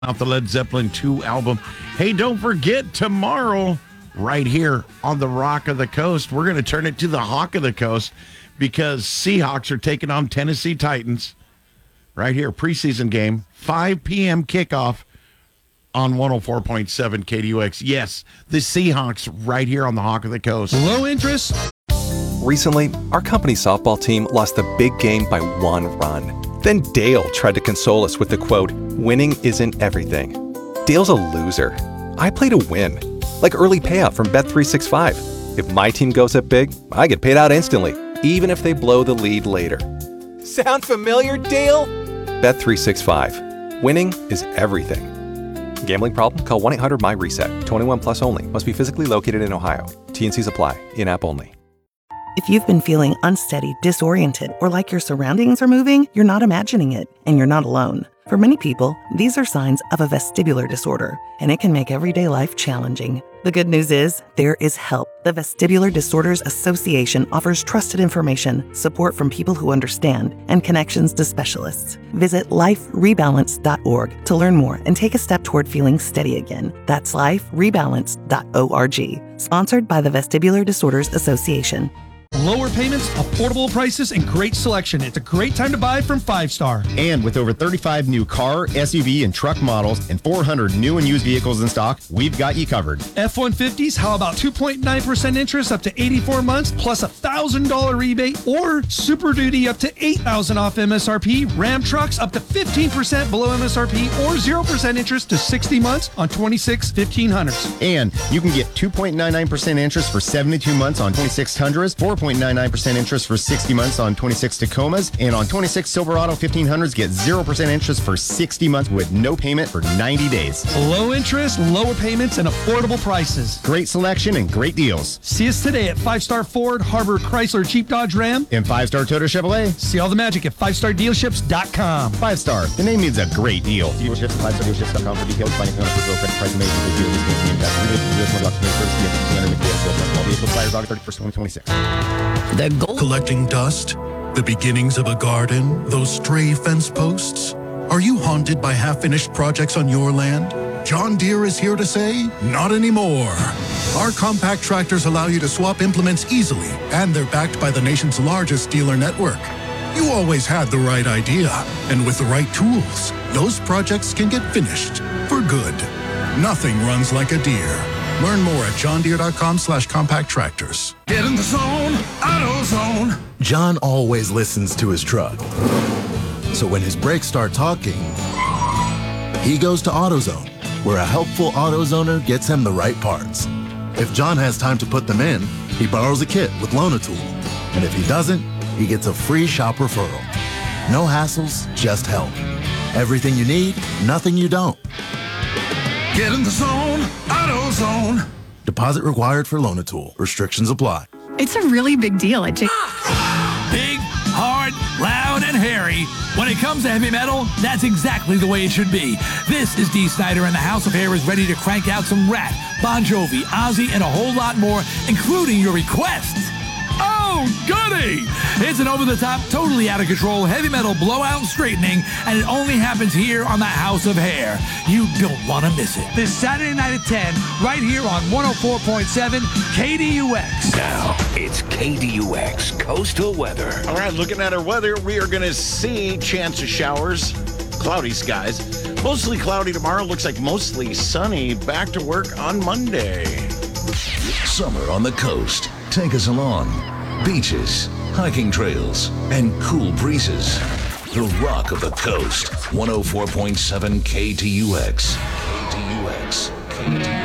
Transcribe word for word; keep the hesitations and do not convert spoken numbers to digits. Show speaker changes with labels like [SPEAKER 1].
[SPEAKER 1] Off the Led Zeppelin two album. Hey, don't forget, tomorrow, right here on the Rock of the Coast, we're going to turn it to the Hawk of the Coast because Seahawks are taking on Tennessee Titans. Right here, preseason game, five p.m. kickoff on one oh four point seven K D U X. Yes, the Seahawks right here on the Hawk of the Coast.
[SPEAKER 2] Low interest.
[SPEAKER 3] Recently, our company softball team lost the big game by one run. Then Dale tried to console us with the quote, "Winning isn't everything." Dale's a loser. I play to win. Like early payout from Bet three sixty-five. If my team goes up big, I get paid out instantly, even if they blow the lead later. Sound familiar, Dale? Bet three sixty-five. Winning is everything. Gambling problem? Call one eight hundred M Y reset. twenty-one plus only. Must be physically located in Ohio. T N Cs apply. In-app only.
[SPEAKER 4] If you've been feeling unsteady, disoriented, or like your surroundings are moving, you're not imagining it, and you're not alone. For many people, these are signs of a vestibular disorder, and it can make everyday life challenging. The good news is, there is help. The Vestibular Disorders Association offers trusted information, support from people who understand, and connections to specialists. Visit life rebalance dot org to learn more and take a step toward feeling steady again. That's life rebalance dot org. Sponsored by the Vestibular Disorders Association.
[SPEAKER 2] Lower payments, affordable prices, and great selection. It's a great time to buy from Five Star.
[SPEAKER 5] And with over thirty-five new car, S U V, and truck models and four hundred new and used vehicles in stock, we've got you covered.
[SPEAKER 2] F one fifties, how about two point nine percent interest up to eighty-four months plus a one thousand dollars rebate, or Super Duty up to eight thousand dollars off M S R P, Ram trucks up to fifteen percent below M S R P, or zero percent interest to sixty months on twenty-six fifteen hundreds.
[SPEAKER 5] And you can get two point nine nine percent interest for seventy-two months on twenty-six Tundras, four point nine nine percent interest for sixty months on twenty-six Tacomas, and on twenty-six Silverado fifteen hundreds, get zero percent interest for sixty months with no payment for ninety days.
[SPEAKER 2] Low interest, lower payments, and affordable prices.
[SPEAKER 5] Great selection and great deals.
[SPEAKER 2] See us today at Five Star Ford, Harbor Chrysler Jeep Dodge Ram,
[SPEAKER 5] and Five Star Toyota Chevrolet.
[SPEAKER 2] See all the magic at five star dealerships dot com.
[SPEAKER 5] Five Star, the name means a great deal. Dealerships at five star dealerships dot com for details. Finding on a credit price amazing for deal discounts and impact. Rebates for this one box twenty vehicles expires August thirty-first, twenty twenty-six.
[SPEAKER 6] The goal.
[SPEAKER 7] Collecting dust? The beginnings of a garden? Those stray fence posts? Are you haunted by half-finished projects on your land? John Deere is here to say, not anymore. Our compact tractors allow you to swap implements easily, and they're backed by the nation's largest dealer network. You always had the right idea, and with the right tools, those projects can get finished for good. Nothing runs like a Deere. Learn more at john deere dot com slash compact tractors.
[SPEAKER 8] Get in the zone, AutoZone.
[SPEAKER 9] John always listens to his truck. So when his brakes start talking, he goes to AutoZone, where a helpful AutoZoner gets him the right parts. If John has time to put them in, he borrows a kit with Loan-A-Tool. And if he doesn't, he gets a free shop referral. No hassles, just help. Everything you need, nothing you don't.
[SPEAKER 8] Get in the zone, AutoZone.
[SPEAKER 9] Deposit required for Loan-A-Tool. Restrictions apply.
[SPEAKER 10] It's a really big deal at J.
[SPEAKER 11] Big, hard, loud, and hairy. When it comes to heavy metal, that's exactly the way it should be. This is Dee Snider, and the House of Hair is ready to crank out some Rat, Bon Jovi, Ozzy, and a whole lot more, including your requests. Oh, goody! It's an over-the-top, totally out-of-control heavy metal blowout straightening, and it only happens here on the House of Hair. You don't want to miss it.
[SPEAKER 12] This Saturday night at ten, right here on one oh four point seven K D U X.
[SPEAKER 13] Now, it's K D U X Coastal Weather.
[SPEAKER 1] All right, looking at our weather, we are going to see chance of showers, cloudy skies. Mostly cloudy tomorrow. Looks like mostly sunny. Back to work on Monday.
[SPEAKER 13] Summer on the coast. Take us along. Beaches, hiking trails, and cool breezes. The Rock of the Coast. one oh four point seven K T U X. K T U X. K T U X.